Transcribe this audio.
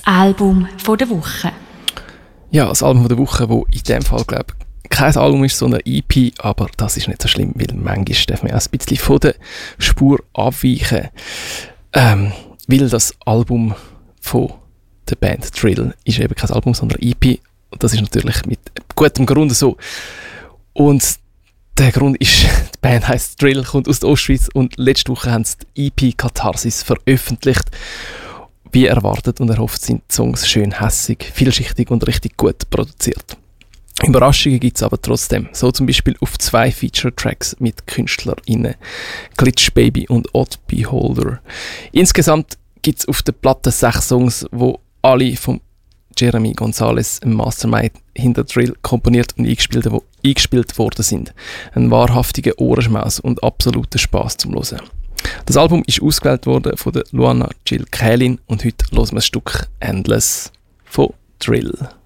Album von der Woche. Ja, das Album von der Woche, wo in dem Fall, glaube ich, kein Album ist, sondern eine EP, aber das ist nicht so schlimm, weil manchmal darf man auch ein bisschen von der Spur abweichen. Weil das Album von der Band Drill ist eben kein Album, sondern eine EP. Und das ist natürlich mit gutem Grund so. Und der Grund ist, die Band heisst Drill, kommt aus der Ostschweiz und letzte Woche haben sie die EP Katharsis veröffentlicht. Wie erwartet und erhofft sind die Songs schön hässig, vielschichtig und richtig gut produziert. Überraschungen gibt es aber trotzdem. So zum Beispiel auf 2 Feature-Tracks mit KünstlerInnen Glitch Baby und Odd Beholder. Insgesamt gibt es auf der Platte 6 Songs, wo alle vom Jeremy Gonzalez, ein Mastermind hinter Drill, komponiert und eingespielt worden sind. Ein wahrhaftiger Ohrenschmaus und absoluter Spass zum Hören. Das Album ist ausgewählt worden von der Luana Jill Kählin und heute hören wir das Stück Endless von Drill.